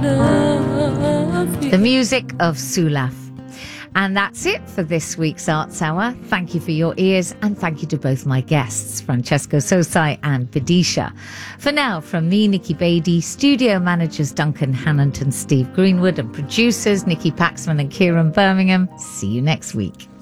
The music of Sulaf. And that's it for this week's Arts Hour. Thank you for your ears, and thank you to both my guests, Francesco Sosai and Vidisha. For now, from me, Nikki Beattie, studio managers Duncan Hannant and Steve Greenwood, and producers Nikki Paxman and Kieran Birmingham. See you next week.